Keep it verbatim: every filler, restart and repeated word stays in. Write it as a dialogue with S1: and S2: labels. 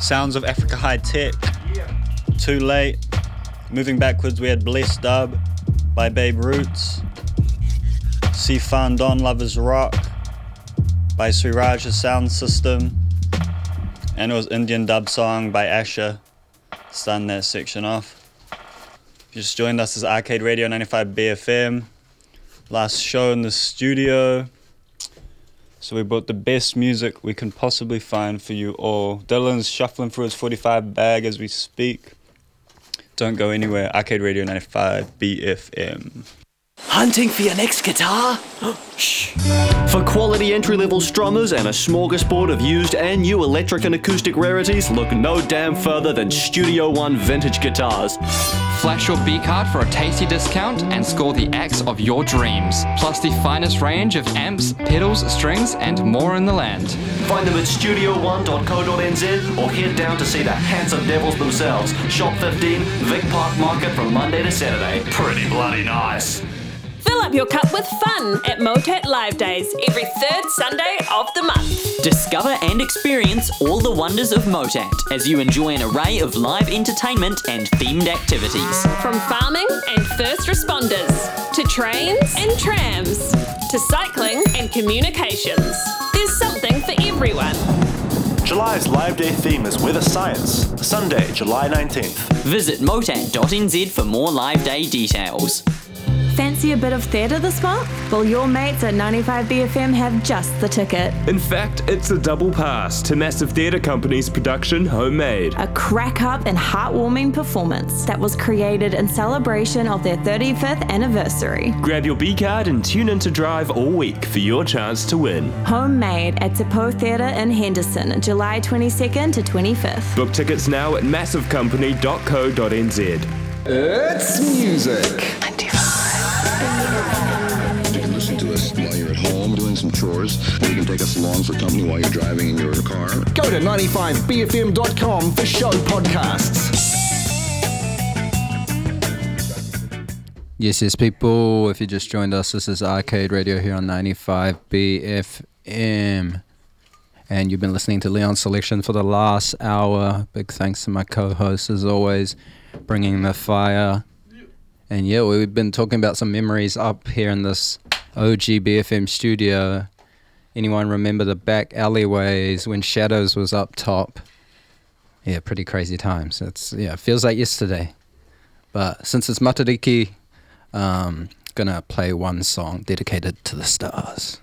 S1: Sounds of Africa High Tech. Too Late. Moving backwards, we had Blessed Dub by Babe Roots. Si Fan Don Lovers Rock by Sriraja Sound System. And it was Indian Dub Song by Asher. Starting that section off. If you just joined us, as Arcade Radio ninety-five B F M. Last show in the studio. So we brought the best music we can possibly find for you all. Dylan's shuffling through his forty-five bag as we speak. Don't go anywhere. Arcade Radio ninety-five B F M.
S2: Hunting for your next guitar? Shh. For quality entry-level strummers and a smorgasbord of used and new electric and acoustic rarities, look no damn further than Studio One Vintage Guitars.
S3: Flash your B-card for a tasty discount and score the axe of your dreams. Plus the finest range of amps, pedals, strings, and more in the land.
S2: Find them at studio one dot co dot n z or head down to see the handsome devils themselves. Shop fifteen, Vic Park Market from Monday to Saturday. Pretty bloody nice.
S4: Fill up your cup with fun at Motet Live Days every third Sunday of the month.
S5: Discover and experience all the wonders of Motet as you enjoy an array of live entertainment and themed activities.
S4: From farming and first responders, to trains and trams, to cycling and communications. There's something for everyone.
S6: July's Live Day theme is Weather Science, Sunday, July nineteenth.
S5: Visit motat dot n z for more Live Day details.
S7: Fancy a bit of theatre this month? Well, your mates at ninety-five B F M have just the ticket.
S8: In fact, it's a double pass to Massive Theatre Company's production Homemade.
S7: A crack-up and heartwarming performance that was created in celebration of their thirty-fifth anniversary.
S8: Grab your B-card and tune in to Drive all week for your chance to win.
S7: Homemade at Te Po Theatre in Henderson, July twenty-second to twenty-fifth.
S8: Book tickets now at massive company dot co dot n z.
S9: It's music.
S10: You can listen to us while you're at home doing some chores, or you can take us along for company while you're driving in your car.
S9: Go to ninety-five b f m dot com for show podcasts.
S11: Yes, yes, people. If you just joined us, this is Arcade Radio here on ninety-five B F M. And you've been listening to Leon's selection for the last hour. Big thanks to my co-host, as always, bringing the fire. And yeah, we've been talking about some memories up here in this O G B F M studio. Anyone remember the back alleyways when Shadows was up top? Yeah, pretty crazy times. It's yeah, it feels like yesterday. But since it's Matariki, um, gonna play one song dedicated to the stars.